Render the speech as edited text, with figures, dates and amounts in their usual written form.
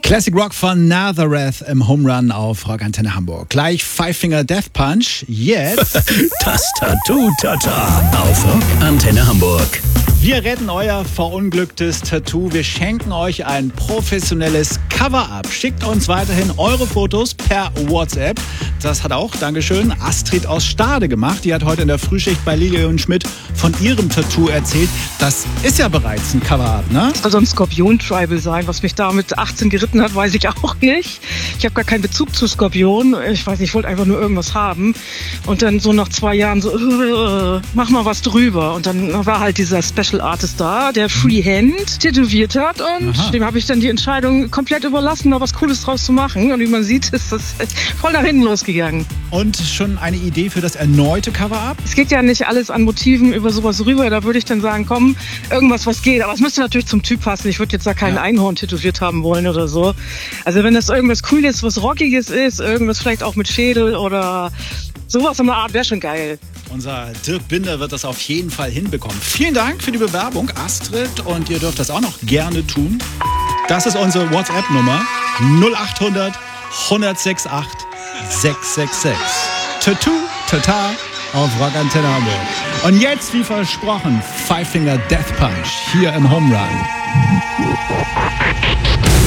Classic Rock von Nazareth im Home Run auf Rock Antenne Hamburg. Gleich Five Finger Death Punch. Jetzt das Tattoo-Tata auf Rock Antenne Hamburg. Wir retten euer verunglücktes Tattoo. Wir schenken euch ein professionelles Cover-Up. Schickt uns weiterhin eure Fotos per WhatsApp. Das hat auch, Dankeschön, Astrid aus Stade gemacht. Die hat heute in der Frühschicht bei Lilian Schmidt von ihrem Tattoo erzählt. Das ist ja bereits ein Cover-Up, ne? Das soll so ein Skorpion-Tribal sein. Was mich da mit 18 geritten hat, weiß ich auch nicht. Ich habe gar keinen Bezug zu Skorpion. Ich weiß nicht, ich wollte einfach nur irgendwas haben. Und dann so nach 2 Jahren so, mach mal was drüber. Und dann war halt dieser Special Artist da, der Freehand tätowiert hat. Und dem habe ich dann die Entscheidung komplett überlassen, da was Cooles draus zu machen. Und wie man sieht, ist das voll nach hinten losgegangen. Und schon eine Idee für das erneute Cover-Up? Es geht ja nicht alles an Motiven über sowas rüber. Da würde ich dann sagen, komm, irgendwas, was geht. Aber es müsste natürlich zum Typ passen. Ich würde jetzt da keinen Einhorn tätowiert haben wollen oder so. Also wenn das irgendwas Cooles, was Rockiges ist, irgendwas vielleicht auch mit Schädel oder sowas in der Art, wäre schon geil. Unser Dirk Binder wird das auf jeden Fall hinbekommen. Vielen Dank für die Bewerbung, Astrid. Und ihr dürft das auch noch gerne tun. Das ist unsere WhatsApp-Nummer 0800 106 8 666. Tattoo, Tata auf Rock Antenne Hamburg. Und jetzt, wie versprochen, Five Finger Death Punch hier im Home Run.